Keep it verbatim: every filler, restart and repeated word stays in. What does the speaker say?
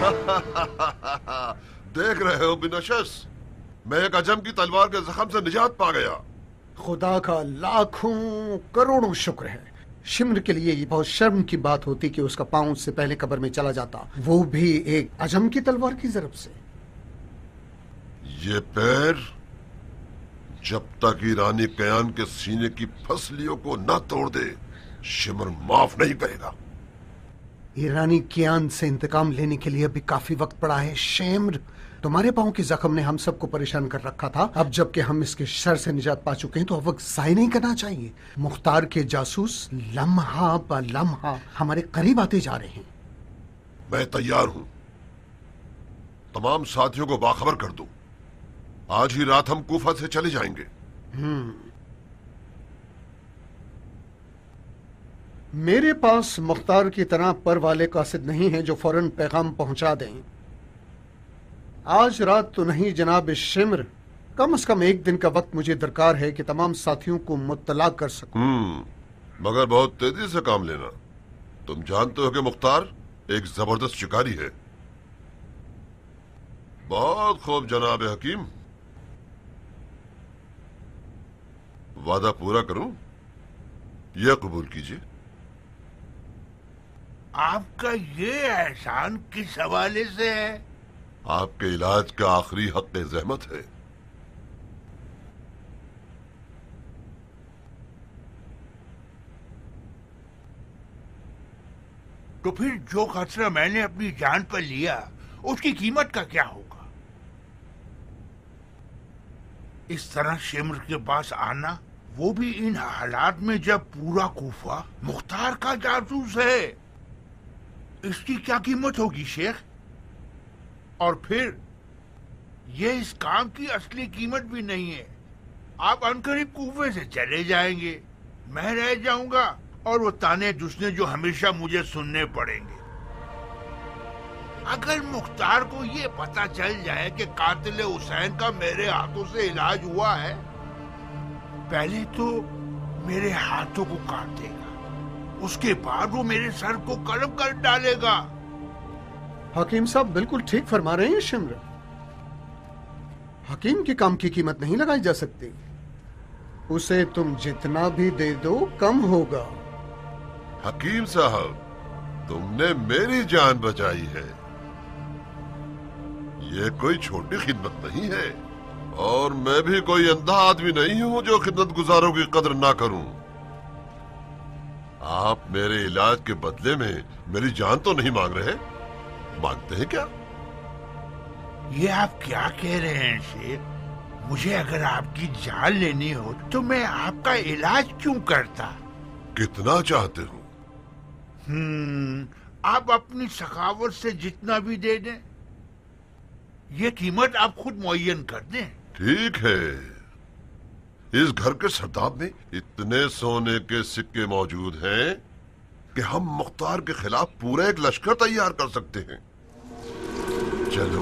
देख रहे हो बिनशस, मैं एक अजम की तलवार के जख्म से निजात पा गया। खुदा का लाखों करोड़ों शुक्र है। शिम्र के लिए ये बहुत शर्म की बात होती कि उसका पांव उससे पहले कब्र में चला जाता, वो भी एक अजम की तलवार की ज़रब से। ये पैर जब तक ईरानी कयान के सीने की फसलियों को न तोड़ दे, शिम्र माफ नहीं करेगा। ईरानी कियान से इंतकाम लेने के लिए अभी काफी वक्त पड़ा है। शिम्र, तुम्हारे पांव के जख्म ने हम सबको परेशान कर रखा था। अब जबकि हम इसके शर से निजात पा चुके हैं तो अब वक्त ज़ाया नहीं करना चाहिए। मुख्तार के जासूस लम्हा ब लम्हा हमारे करीब आते जा रहे हैं। मैं तैयार हूं। तमाम साथियों को बाखबर कर दो। आज ही रात हम कूफा से चले जाएंगे। हम्म मेरे पास मुख्तार की तरह पर वाले कासिद नहीं है जो फौरन पैगाम पहुंचा दें। आज रात तो नहीं जनाब शिम्र, कम से कम एक दिन का वक्त मुझे दरकार है कि तमाम साथियों को मुत्तला कर सकूं। हम्म मगर बहुत तेजी से काम लेना। तुम जानते हो कि मुख्तार एक जबरदस्त शिकारी है। बहुत खूब जनाब हकीम, वादा पूरा करूं? यह कबूल कीजिए। आपका ये एहसान किस हवाले से है? आपके इलाज का आखिरी हक ज़हमत है। तो फिर जो खतरा मैंने अपनी जान पर लिया, उसकी कीमत का क्या होगा? इस तरह शिम्र के पास आना, वो भी इन हालात में जब पूरा कूफा मुख्तार का जासूस है, इसकी क्या कीमत होगी शेख? और फिर ये इस काम की असली कीमत भी नहीं है। आप अनकरीब कूफे से चले जाएंगे, मैं रह जाऊंगा और वो ताने दुसने जो हमेशा मुझे सुनने पड़ेंगे। अगर मुख्तार को ये पता चल जाए कि कातिल हुसैन का मेरे हाथों से इलाज हुआ है, पहले तो मेरे हाथों को काट देगा, उसके बाद वो मेरे सर को कलम कर डालेगा। हकीम साहब बिल्कुल ठीक फरमा रहे हैं शिम्र। हकीम के काम की कीमत नहीं लगाई जा सकती। उसे तुम जितना भी दे दो कम होगा। हकीम साहब, तुमने मेरी जान बचाई है। ये कोई छोटी खिदमत नहीं है, और मैं भी कोई अंधा आदमी नहीं हूं जो खिदमत गुजारों की कदर ना करूं। आप मेरे इलाज के बदले में मेरी जान तो नहीं मांग रहे? मांगते हैं क्या? ये आप क्या कह रहे हैं शेख? मुझे अगर आपकी जान लेनी हो तो मैं आपका इलाज क्यों करता? कितना चाहते हो? हम्म आप अपनी सखावत से जितना भी दे दें, ये कीमत आप खुद मुअय्यन कर दें। ठीक है। इस घर के सरदाब में इतने सोने के सिक्के मौजूद हैं कि हम मुख्तार के खिलाफ पूरा एक लश्कर तैयार कर सकते हैं। चलो